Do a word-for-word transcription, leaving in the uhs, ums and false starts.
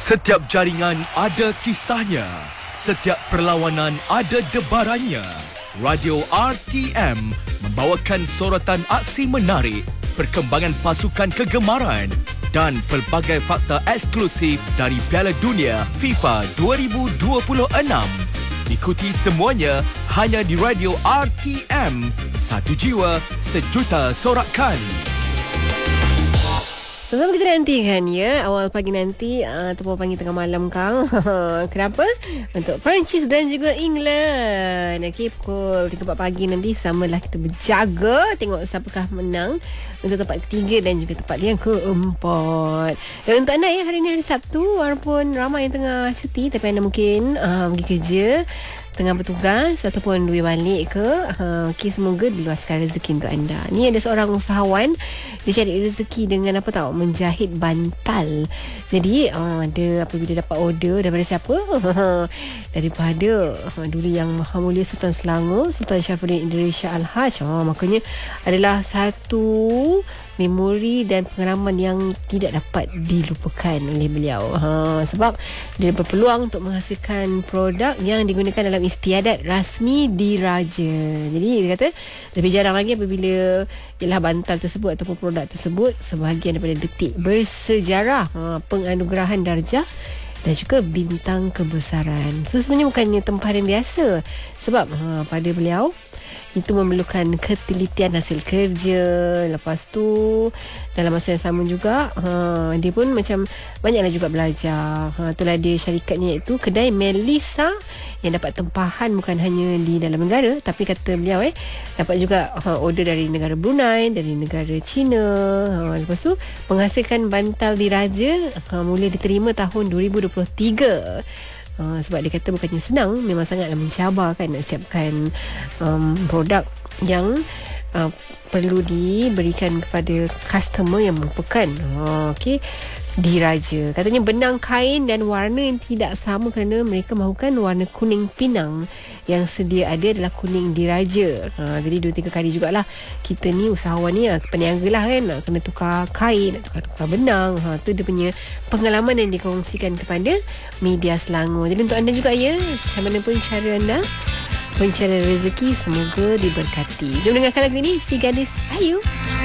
Setiap jaringan ada kisahnya. Setiap perlawanan ada debarannya. Radio R T M membawakan sorotan aksi menarik, perkembangan pasukan kegemaran dan pelbagai fakta eksklusif dari Piala Dunia FIFA dua ribu dua puluh enam. Ikuti semuanya hanya di Radio R T M. Satu jiwa, sejuta sorakan. Tetap kita nantikan ya, awal pagi nanti uh, ataupun pagi tengah malam Kang. Kenapa? Untuk Perancis dan juga England. Okey, pukul tiga empat pagi nanti samalah kita berjaga tengok siapakah menang untuk tempat ketiga dan juga tempat yang keempat. Dan untuk anda ya, hari ini hari Sabtu, walaupun ramai yang tengah cuti, tapi anda mungkin uh, pergi kerja, tengah bertugas ataupun duit balik ke, uh, okay, semoga diluaskan rezeki untuk anda. Ni ada seorang usahawan, dia cari rezeki dengan apa tahu, menjahit bantal. Jadi uh, dia apabila dapat order daripada siapa? Daripada uh, dulu yang Maha Mulia Sultan Selangor, Sultan Syarifudin Indonesia Al-Haj. uh, Makanya adalah satu memori dan pengalaman yang tidak dapat dilupakan oleh beliau. Ha, sebab dia berpeluang untuk menghasilkan produk yang digunakan dalam istiadat rasmi diraja. Jadi dia kata lebih jarang lagi apabila ialah bantal tersebut ataupun produk tersebut sebahagian daripada detik bersejarah, ha, penganugerahan darjah dan juga bintang kebesaran. So sebenarnya bukannya tempahan yang biasa, sebab ha, pada beliau itu memerlukan ketelitian hasil kerja. Lepas tu dalam masa yang sama juga ha, dia pun macam banyaklah juga belajar. ha, Itulah dia syarikatnya, iaitu kedai Melissa, yang dapat tempahan bukan hanya di dalam negara, tapi kata beliau eh dapat juga ha, order dari negara Brunei, dari negara China. ha, Lepas tu menghasilkan bantal diraja ha, mula diterima tahun dua ribu dua puluh tiga. Uh, sebab dia kata bukannya senang, memang sangatlah mencabar kan nak siapkan um, produk yang uh, perlu diberikan kepada customer yang merupakan uh, okay, diraja. Katanya benang kain dan warna yang tidak sama kerana mereka mahukan warna kuning pinang, yang sedia ada adalah kuning diraja. Ha, jadi dua tiga kali jugalah kita ni usahawan ni peniaga lah kan, nak kena tukar kain, nak tukar-tukar benang. Ha, tu dia punya pengalaman yang dikongsikan kepada media Selangor. Jadi untuk anda juga ya, macam mana pun cara anda pencarian rezeki, semoga diberkati. Jom dengarkan lagu ini, Si Gadis Ayu.